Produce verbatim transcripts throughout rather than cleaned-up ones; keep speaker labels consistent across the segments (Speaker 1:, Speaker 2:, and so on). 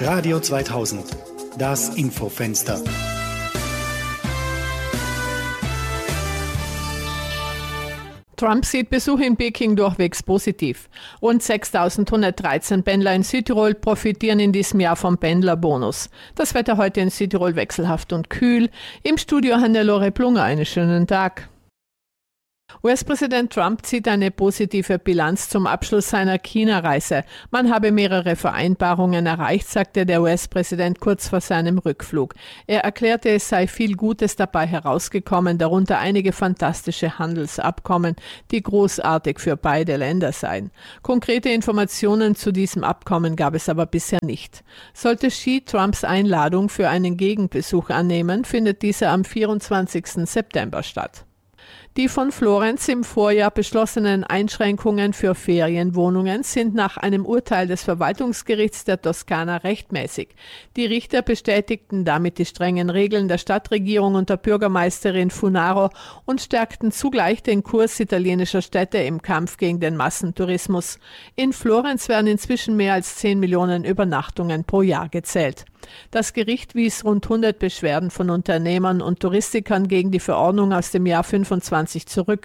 Speaker 1: Radio zweitausend, das Infofenster.
Speaker 2: Trump sieht Besuch in Peking durchwegs positiv. Rund sechstausendhundertdreizehn Pendler in Südtirol profitieren in diesem Jahr vom Pendlerbonus. Das Wetter heute in Südtirol wechselhaft und kühl. Im Studio Hannelore Plunger, einen schönen Tag. U S-Präsident Trump zieht eine positive Bilanz zum Abschluss seiner China-Reise. Man habe mehrere Vereinbarungen erreicht, sagte der U S-Präsident kurz vor seinem Rückflug. Er erklärte, es sei viel Gutes dabei herausgekommen, darunter einige fantastische Handelsabkommen, die großartig für beide Länder seien. Konkrete Informationen zu diesem Abkommen gab es aber bisher nicht. Sollte Xi Trumps Einladung für einen Gegenbesuch annehmen, findet dieser am vierundzwanzigsten September statt. Die von Florenz im Vorjahr beschlossenen Einschränkungen für Ferienwohnungen sind nach einem Urteil des Verwaltungsgerichts der Toskana rechtmäßig. Die Richter bestätigten damit die strengen Regeln der Stadtregierung unter Bürgermeisterin Funaro und stärkten zugleich den Kurs italienischer Städte im Kampf gegen den Massentourismus. In Florenz werden inzwischen mehr als zehn Millionen Übernachtungen pro Jahr gezählt. Das Gericht wies rund hundert Beschwerden von Unternehmern und Touristikern gegen die Verordnung aus dem Jahr fünfundzwanzig zurück.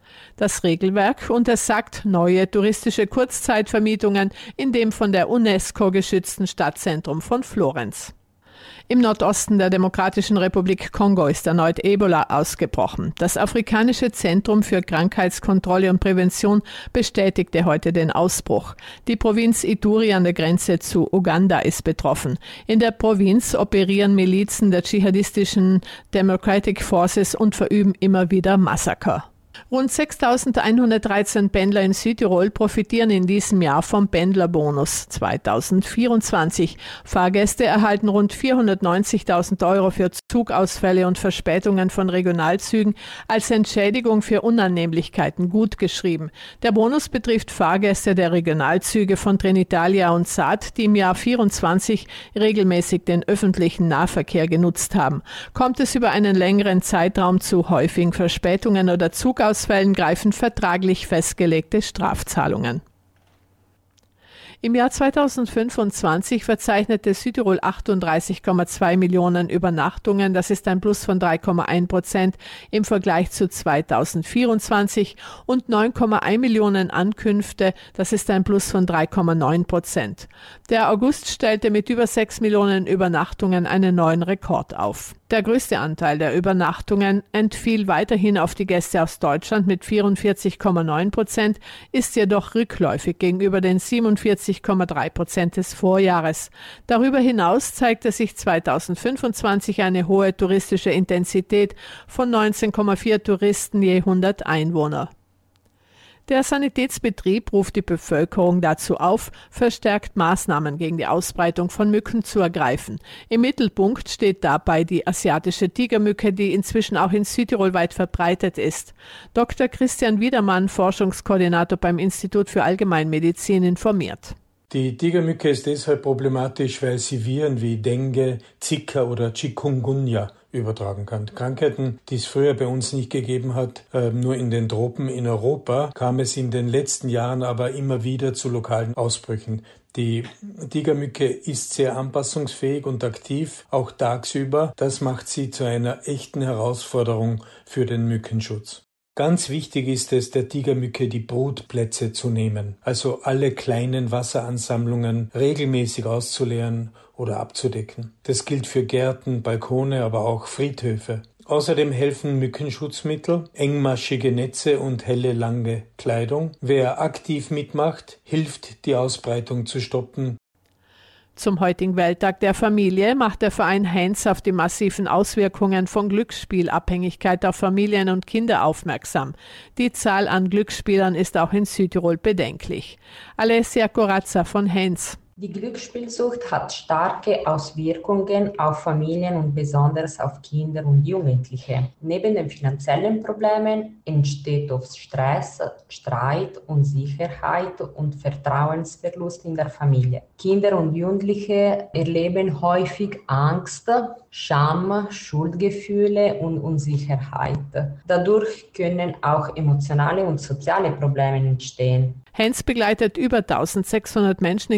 Speaker 2: Das Regelwerk untersagt neue touristische Kurzzeitvermietungen in dem von der UNESCO geschützten Stadtzentrum von Florenz. Im Nordosten der Demokratischen Republik Kongo ist erneut Ebola ausgebrochen. Das Afrikanische Zentrum für Krankheitskontrolle und Prävention bestätigte heute den Ausbruch. Die Provinz Ituri an der Grenze zu Uganda ist betroffen. In der Provinz operieren Milizen der dschihadistischen Democratic Forces und verüben immer wieder Massaker. Rund sechstausendeinhundertdreizehn Pendler in Südtirol profitieren in diesem Jahr vom Pendlerbonus zweitausendvierundzwanzig. Fahrgäste erhalten rund vierhundertneunzigtausend Euro für Zugausfälle und Verspätungen von Regionalzügen als Entschädigung für Unannehmlichkeiten gutgeschrieben. Der Bonus betrifft Fahrgäste der Regionalzüge von Trenitalia und Saat, die im Jahr vierundzwanzig regelmäßig den öffentlichen Nahverkehr genutzt haben. Kommt es über einen längeren Zeitraum zu häufigen Verspätungen oder Zugausfällen, Ausfällen greifen vertraglich festgelegte Strafzahlungen. Im Jahr zweitausendfünfundzwanzig verzeichnete Südtirol achtunddreißig Komma zwei Millionen Übernachtungen. Das ist ein Plus von drei Komma eins Prozent im Vergleich zu zweitausendvierundzwanzig und neun Komma eins Millionen Ankünfte. Das ist ein Plus von drei Komma neun Prozent. Der August stellte mit über sechs Millionen Übernachtungen einen neuen Rekord auf. Der größte Anteil der Übernachtungen entfiel weiterhin auf die Gäste aus Deutschland mit vierundvierzig Komma neun Prozent, ist jedoch rückläufig gegenüber den siebenundvierzig Komma drei Prozent des Vorjahres. Darüber hinaus zeigte sich zweitausendfünfundzwanzig eine hohe touristische Intensität von neunzehn Komma vier Touristen je hundert Einwohner. Der Sanitätsbetrieb ruft die Bevölkerung dazu auf, verstärkt Maßnahmen gegen die Ausbreitung von Mücken zu ergreifen. Im Mittelpunkt steht dabei die asiatische Tigermücke, die inzwischen auch in Südtirol weit verbreitet ist. Doktor Christian Wiedermann, Forschungskoordinator beim Institut für Allgemeinmedizin, informiert.
Speaker 3: Die Tigermücke ist deshalb problematisch, weil sie Viren wie Dengue, Zika oder Chikungunya übertragen kann. Krankheiten, die es früher bei uns nicht gegeben hat, äh, nur in den Tropen in Europa, kam es in den letzten Jahren aber immer wieder zu lokalen Ausbrüchen. Die Tigermücke ist sehr anpassungsfähig und aktiv, auch tagsüber. Das macht sie zu einer echten Herausforderung für den Mückenschutz. Ganz wichtig ist es, der Tigermücke die Brutplätze zu nehmen, also alle kleinen Wasseransammlungen regelmäßig auszuleeren oder abzudecken. Das gilt für Gärten, Balkone, aber auch Friedhöfe. Außerdem helfen Mückenschutzmittel, engmaschige Netze und helle, lange Kleidung. Wer aktiv mitmacht, hilft, die Ausbreitung zu stoppen.
Speaker 2: Zum heutigen Welttag der Familie macht der Verein Heinz auf die massiven Auswirkungen von Glücksspielabhängigkeit auf Familien und Kinder aufmerksam. Die Zahl an Glücksspielern ist auch in Südtirol bedenklich. Alessia Corazza von Heinz.
Speaker 4: Die Glücksspielsucht hat starke Auswirkungen auf Familien und besonders auf Kinder und Jugendliche. Neben den finanziellen Problemen entsteht oft Stress, Streit, Unsicherheit und Vertrauensverlust in der Familie. Kinder und Jugendliche erleben häufig Angst, Scham, Schuldgefühle und Unsicherheit. Dadurch können auch emotionale und soziale Probleme entstehen.
Speaker 2: Heinz begleitet über eintausendsechshundert Menschen in ganz Südtirol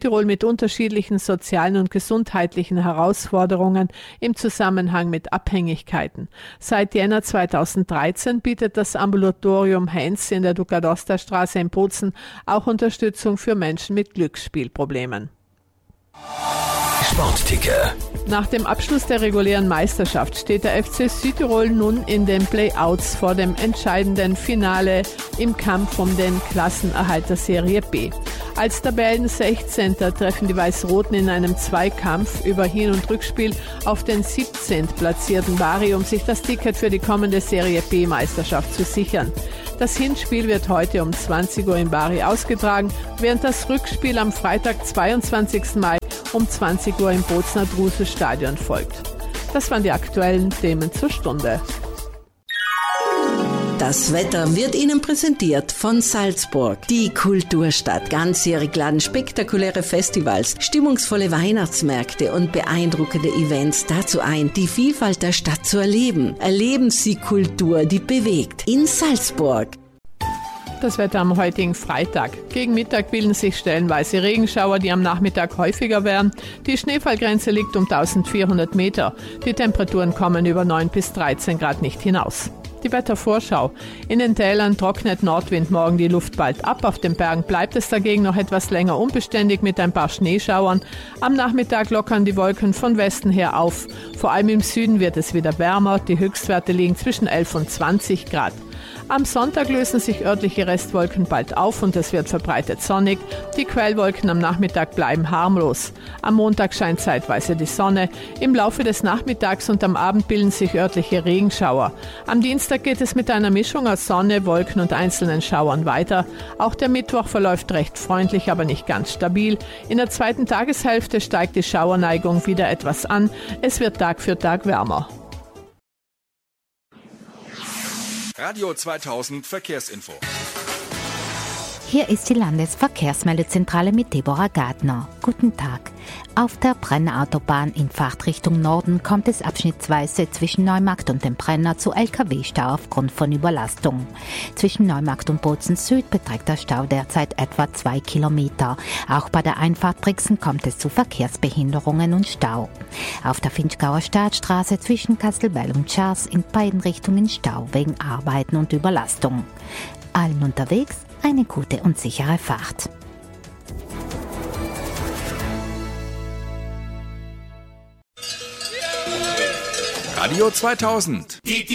Speaker 2: Südtirol mit unterschiedlichen sozialen und gesundheitlichen Herausforderungen im Zusammenhang mit Abhängigkeiten. Seit Jänner zweitausenddreizehn bietet das Ambulatorium Heinz in der Ducadosta-Straße in Bozen auch Unterstützung für Menschen mit Glücksspielproblemen.
Speaker 5: Sportticker.
Speaker 2: Nach dem Abschluss der regulären Meisterschaft steht der F C Südtirol nun in den Play-Outs vor dem entscheidenden Finale im Kampf um den Klassenerhalt der Serie B. Als Tabellensechzehnter treffen die Weiß-Roten in einem Zweikampf über Hin- und Rückspiel auf den siebzehntplatzierten Bari, um sich das Ticket für die kommende Serie B-Meisterschaft zu sichern. Das Hinspiel wird heute um zwanzig Uhr in Bari ausgetragen, während das Rückspiel am Freitag, zweiundzwanzigsten Mai um zwanzig Uhr im Bozener Drusel-Stadion folgt. Das waren die aktuellen Themen zur Stunde.
Speaker 6: Das Wetter wird Ihnen präsentiert von Salzburg, die Kulturstadt. Ganzjährig laden spektakuläre Festivals, stimmungsvolle Weihnachtsmärkte und beeindruckende Events dazu ein, die Vielfalt der Stadt zu erleben. Erleben Sie Kultur, die bewegt. In Salzburg.
Speaker 2: Das Wetter am heutigen Freitag. Gegen Mittag bilden sich stellenweise Regenschauer, die am Nachmittag häufiger werden. Die Schneefallgrenze liegt um eintausendvierhundert Meter. Die Temperaturen kommen über neun bis dreizehn Grad nicht hinaus. Die Wettervorschau. In den Tälern trocknet Nordwind morgen die Luft bald ab. Auf den Bergen bleibt es dagegen noch etwas länger unbeständig mit ein paar Schneeschauern. Am Nachmittag lockern die Wolken von Westen her auf. Vor allem im Süden wird es wieder wärmer. Die Höchstwerte liegen zwischen elf und zwanzig Grad. Am Sonntag lösen sich örtliche Restwolken bald auf und es wird verbreitet sonnig. Die Quellwolken am Nachmittag bleiben harmlos. Am Montag scheint zeitweise die Sonne. Im Laufe des Nachmittags und am Abend bilden sich örtliche Regenschauer. Am Dienstag geht es mit einer Mischung aus Sonne, Wolken und einzelnen Schauern weiter. Auch der Mittwoch verläuft recht freundlich, aber nicht ganz stabil. In der zweiten Tageshälfte steigt die Schauerneigung wieder etwas an. Es wird Tag für Tag wärmer.
Speaker 5: Radio zweitausend Verkehrsinfo.
Speaker 7: Hier ist die Landesverkehrsmeldezentrale mit Deborah Gardner. Guten Tag. Auf der Brennerautobahn in Fahrtrichtung Norden kommt es abschnittsweise zwischen Neumarkt und dem Brenner zu L K W-Stau aufgrund von Überlastung. Zwischen Neumarkt und Bozen Süd beträgt der Stau derzeit etwa zwei Kilometer. Auch bei der Einfahrt Brixen kommt es zu Verkehrsbehinderungen und Stau. Auf der Finchgauer Staatsstraße zwischen Kastelbell und Schars in beiden Richtungen Stau wegen Arbeiten und Überlastung. Allen unterwegs eine gute und sichere Fahrt.
Speaker 5: Radio zweitausend.